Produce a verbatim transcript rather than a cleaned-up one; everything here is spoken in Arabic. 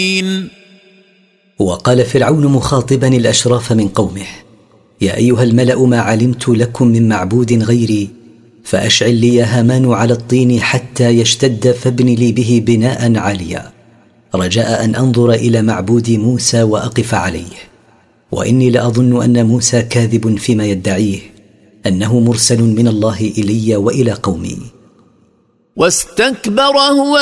وقال فرعون مخاطبا الأشراف من قومه: يا أيها الملأ، ما علمت لكم من معبود غيري، فأشعل لي يا هامان على الطين حتى يشتد فابن لي به بناء عاليا، رجاء أن أنظر إلى معبود موسى وأقف عليه، وإني لأظن أن موسى كاذب فيما يدعيه أنه مرسل من الله إلي وإلى قومي. واستكبر هو